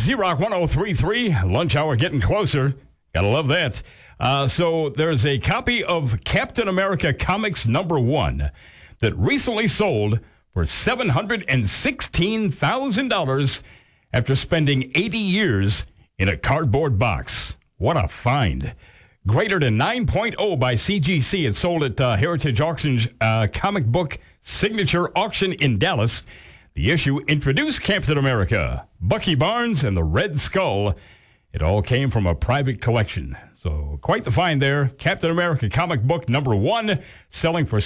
Z-Rock 103.3, lunch hour getting closer. Gotta love that. So there's a copy of Captain America Comics #1 that recently sold for $716,000 after spending 80 years in a cardboard box. What a find. Graded a 9.0 by CGC. It sold at Heritage Auctions comic book signature auction in Dallas. The issue introduced Captain America, Bucky Barnes, and the Red Skull. It all came from a private collection. So quite the find there. Captain America comic book #1 selling for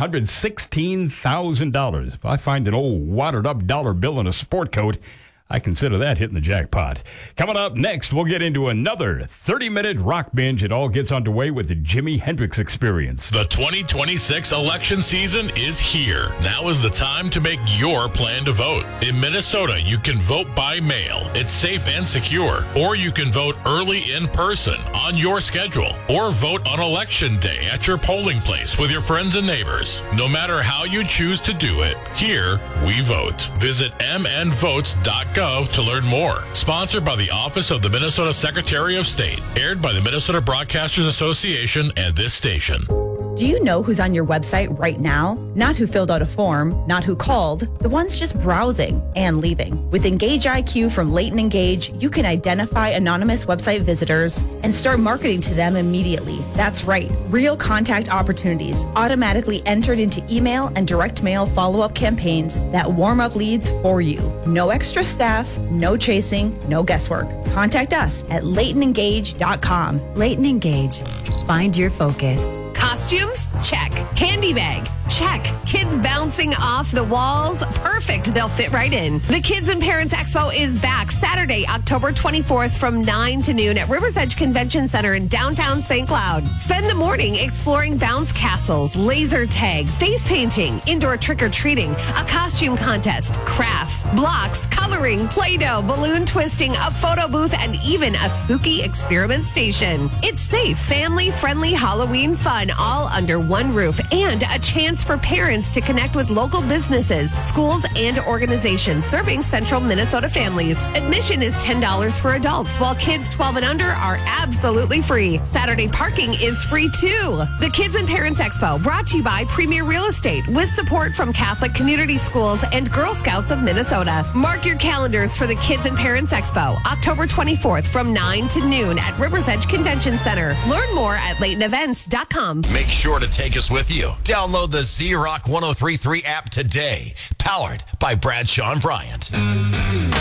$716,000. If I find an old watered up dollar bill in a sport coat, I consider that hitting the jackpot. Coming up next, we'll get into another 30-minute rock binge. It all gets underway with the Jimi Hendrix Experience. The 2026 election season is here. Now is the time to make your plan to vote. In Minnesota, you can vote by mail. It's safe and secure. Or you can vote early in person on your schedule. Or vote on Election Day at your polling place with your friends and neighbors. No matter how you choose to do it, here we vote. Visit mnvotes.gov to learn more. Sponsored by the Office of the Minnesota Secretary of State. Aired by the Minnesota Broadcasters Association and this station. Do you know who's on your website right now? Not who filled out a form, not who called, the ones just browsing and leaving. With Engage IQ from Leighton Engage, you can identify anonymous website visitors and start marketing to them immediately. That's right, real contact opportunities automatically entered into email and direct mail follow-up campaigns that warm up leads for you. No extra staff, no chasing, no guesswork. Contact us at LeightonEngage.com. Leighton Engage. Find your focus. Costumes? Check. Candy bag? Check. Kids bouncing off the walls? Perfect. They'll fit right in. The Kids and Parents Expo is back Saturday, October 24th from 9 to noon at Rivers Edge Convention Center in downtown St. Cloud. Spend the morning exploring bounce castles, laser tag, face painting, indoor trick-or-treating, a costume contest, crafts, blocks, coloring, Play-Doh, balloon twisting, a photo booth, and even a spooky experiment station. It's safe, family-friendly Halloween fun all under one roof and a chance for parents to connect with local businesses, schools, and organizations serving central Minnesota families. Admission is $10 for adults, while kids 12 and under are absolutely free. Saturday parking is free too. The Kids and Parents Expo brought to you by Premier Real Estate with support from Catholic Community Schools and Girl Scouts of Minnesota. Mark your calendars for the Kids and Parents Expo, October 24th from 9 to noon at Rivers Edge Convention Center. Learn more at LeightonEvents.com. Make sure to take us with you. Download the Z-Rock 103.3 app today. Powered by Bradshaw and Bryant.